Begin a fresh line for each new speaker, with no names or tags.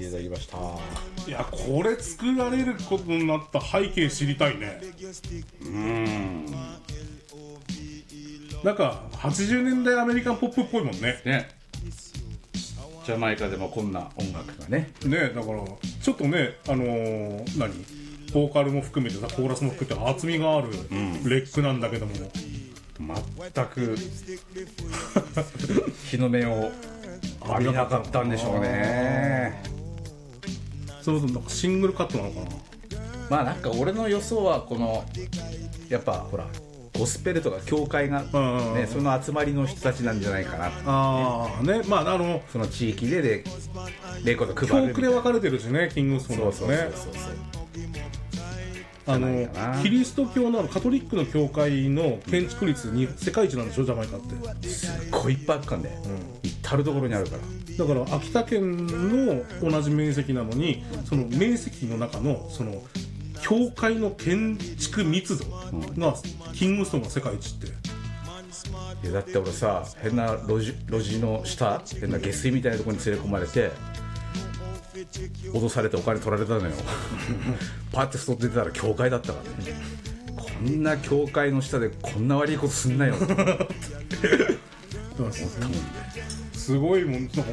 ていただきました。
いや、これ作られることになった背景知りたいね。なんか80年代アメリカンポップっぽいもんね。
ね、ジャマイカでもこんな音楽がね。
ね、だからちょっとね、ボーカルも含めてさ、コーラスも含めて厚みがあるレックなんだけども、
全く日の目を浴びなかったんでしょうね。
そうそう、なんかシングルカットなのかな。
まあなんか俺の予想はこのやっぱほらゴスペルとか教会が、ね、その集まりの人たちなんじゃないかな。
ああね、まあ
その地域でレコード配るみたいな。
教区で分かれてるしね、キングストンなんですね。キリスト教のカトリックの教会の建築率に世界一なんでしょ、ジャマイカって。
すっごいいっぱいあったんで、至る所にあるから。
だから秋田県の同じ面積なのに、その面積の中のその教会の建築密度がキングストンが世界一って。
いやだって俺さ、変な路地の下、変な下水みたいなところに連れ込まれて脅されてお金取られたのよパッて外出たら教会だったからね。こんな教会の下でこんな悪いことすんなよって思ったもんで、
すごいもん。